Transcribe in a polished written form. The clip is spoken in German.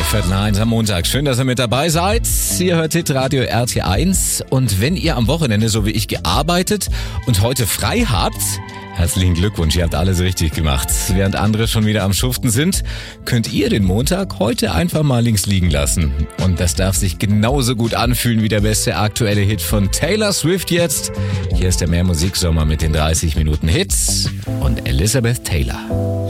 Viertel nach 1 am Montag. Schön, dass ihr mit dabei seid. Ihr hört Hitradio RT1. Und wenn ihr am Wochenende, so wie ich, gearbeitet und heute frei habt, herzlichen Glückwunsch, ihr habt alles richtig gemacht. Während andere schon wieder am Schuften sind, könnt ihr den Montag heute einfach mal links liegen lassen. Und das darf sich genauso gut anfühlen wie der beste aktuelle Hit von Taylor Swift jetzt. Hier ist der Mehr Musiksommer mit den 30 Minuten Hits und Elizabeth Taylor.